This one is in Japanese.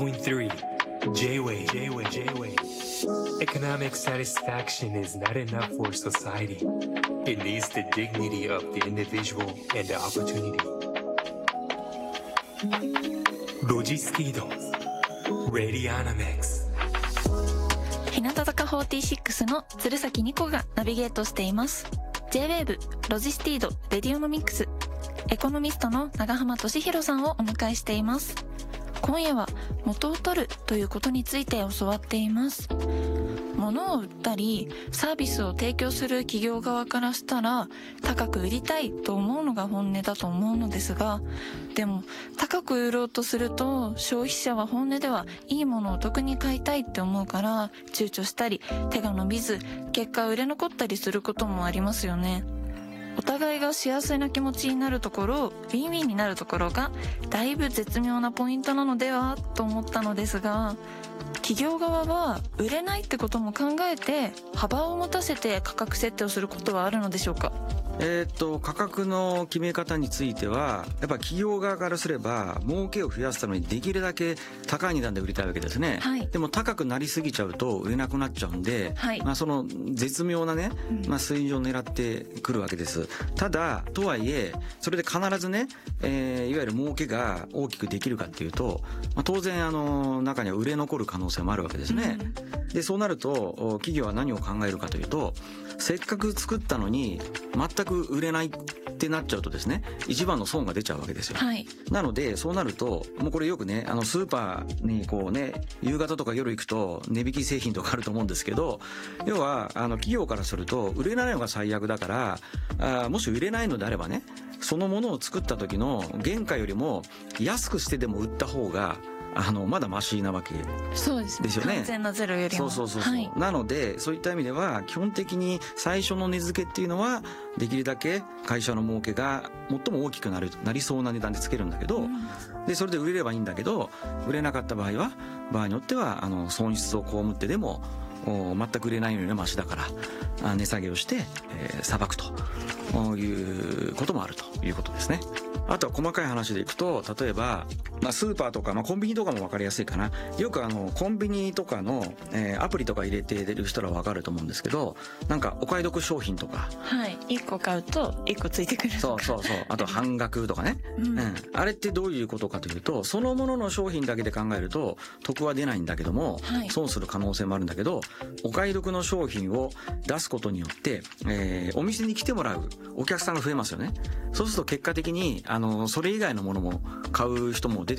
Point3 J-Way Economic satisfaction is not enough for society. It needs the dignity of the individual and the opportunity. Logistido Radionimex 日向坂46の鶴崎ニコがナビゲートしています。 J-Wave ロジスティードレディオノミクス、エコノミストの長浜俊弘さんをお迎えしています。今夜は元を取るということについて教わっています。物を売ったりサービスを提供する企業側からしたら高く売りたいと思うのが本音だと思うのですが、でも高く売ろうとすると消費者は本音ではいいものをお得に買いたいって思うから躊躇したり手が伸びず、結果売れ残ったりすることもありますよね。お互いが幸せな気持ちになるところ、ウィンウィンになるところがだいぶ絶妙なポイントなのではと思ったのですが、企業側は売れないってことも考えて幅を持たせて価格設定をすることはあるのでしょうか？ 価格の決め方についてはやっぱ企業側からすれば儲けを増やすためにできるだけ高い値段で売りたいわけですね、はい、でも高くなりすぎちゃうと売れなくなっちゃうんで、はい、その絶妙なね、水準を狙ってくるわけです。ただとはいえそれで必ずね、いわゆる儲けが大きくできるかっていうと、当然中には売れ残る可能性もあるわけですね、でそうなると企業は何を考えるかというと、せっかく作ったのに全く売れないってなっちゃうとですね、一番の損が出ちゃうわけですよ、はい、なのでそうなるともうこれよくねスーパーにこうね夕方とか夜行くと値引き製品とかあると思うんですけど、要は企業からすると売れないのが最悪だから、もし売れないのであればね、そのものを作った時の原価よりも安くしてでも売った方がまだマシなわけですよね。 完全なゼロよりも。 そう、 はい、 なのでそういった意味では基本的に最初の値付けっていうのはできるだけ会社の儲けが最も大きくなりそうな値段でつけるんだけど、でそれで売れればいいんだけど、売れなかった場合によっては損失を被ってでも全く売れないのよりはマシだから値下げをして裁くということもあるということですね。あとは細かい話でいくと、例えば、スーパーとか、コンビニとかも分かりやすいかな。よくコンビニとかの、アプリとか入れてる人らは分かると思うんですけど、なんかお買い得商品とか、 はい、1個買うと1個ついてくるとか、 そうあと半額とかね、あれってどういうことかというと、そのものの商品だけで考えると得は出ないんだけども、はい、損する可能性もあるんだけど、お買い得の商品を出すことによって、お店に来てもらうお客さんが増えますよね。そうすると結果的にそれ以外のものも買う人も出て